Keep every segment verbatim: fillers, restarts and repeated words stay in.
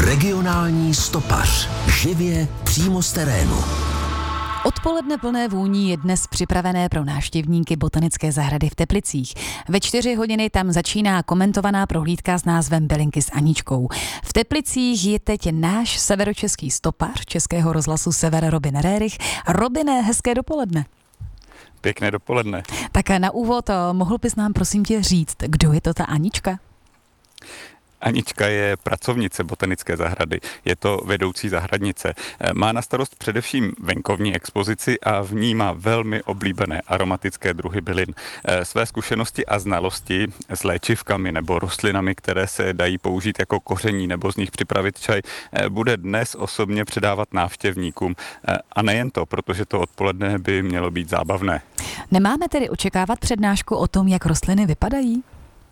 Regionální stopař. Živě přímo z terénu. Odpoledne plné vůní je dnes připravené pro návštěvníky Botanické zahrady v Teplicích. Ve čtyři hodiny tam začíná komentovaná prohlídka s názvem Bylinky s Aničkou. V Teplicích je teď náš severočeský stopař Českého rozhlasu Sever Robin Rérich. Robine, hezké dopoledne. Pěkné dopoledne. Tak na úvod mohl bys nám prosím tě říct, kdo je to ta Anička? Anička je pracovnice Botanické zahrady, je to vedoucí zahradnice. Má na starost především venkovní expozici a v ní má velmi oblíbené aromatické druhy bylin. Své zkušenosti a znalosti s léčivkami nebo rostlinami, které se dají použít jako koření nebo z nich připravit čaj, bude dnes osobně předávat návštěvníkům. A nejen to, protože to odpoledne by mělo být zábavné. Nemáme tedy očekávat přednášku o tom, jak rostliny vypadají?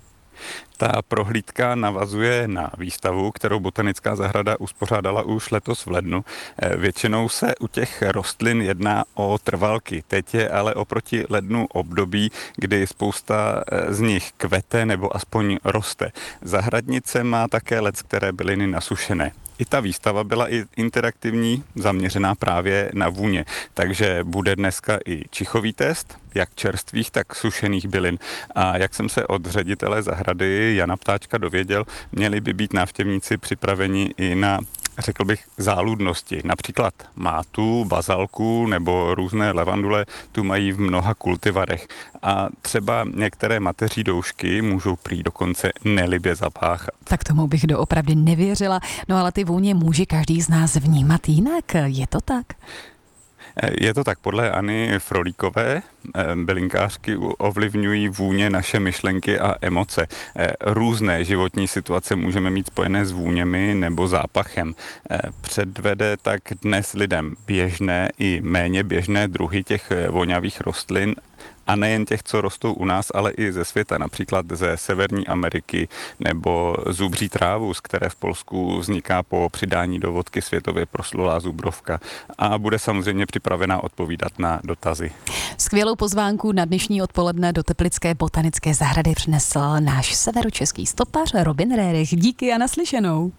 Ta prohlídka navazuje na výstavu, kterou Botanická zahrada uspořádala už letos v lednu. Většinou se u těch rostlin jedná o trvalky. Teď je ale oproti lednu období, kdy spousta z nich kvete nebo aspoň roste. Zahradnice má také leckteré byliny nasušené. I ta výstava byla i interaktivní, zaměřená právě na vůně. Takže bude dneska i čichový test, jak čerstvých, tak sušených bylin. A jak jsem se od ředitele zahrady Jana Ptáčka dověděl, měli by být návštěvníci připraveni i na, řekl bych, záludnosti. Například mátu, bazalku nebo různé levandule tu mají v mnoha kultivarech. A třeba některé mateří doušky můžou prý dokonce nelibě zapáchat. Tak tomu bych doopravdy nevěřila. No ale ty vůně může každý z nás vnímat jinak. Je to tak? Je to tak, podle Anny Frolíkové, bylinkářky ovlivňují vůně naše myšlenky a emoce. Různé životní situace můžeme mít spojené s vůněmi nebo zápachem. Předvede tak dnes lidem běžné i méně běžné druhy těch vonavých rostlin, a nejen těch, co rostou u nás, ale i ze světa, například ze Severní Ameriky nebo zubří trávu, z které v Polsku vzniká po přidání do vodky světově proslulá zubrovka, a bude samozřejmě připravená odpovídat na dotazy. Skvělou pozvánku na dnešní odpoledne do Teplické botanické zahrady přinesl náš severočeský stopař Robin Rérich. Díky a naslyšenou.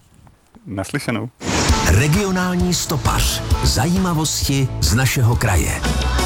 Naslyšenou. Regionální stopař. Zajímavosti z našeho kraje.